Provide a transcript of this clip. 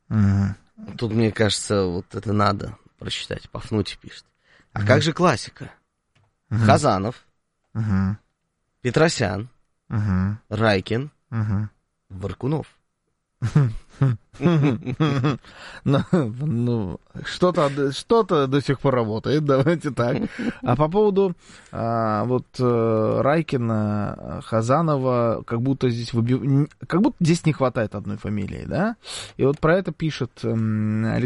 Тут, мне кажется, вот это надо прочитать. Пафнутий пишет. А как же классика? Хазанов, Петросян, Райкин, Варкунов. Ну, что-то до сих пор работает, давайте так. А по поводу вот Райкина, Хазанова, как будто здесь не хватает одной фамилии, да? И вот про это пишет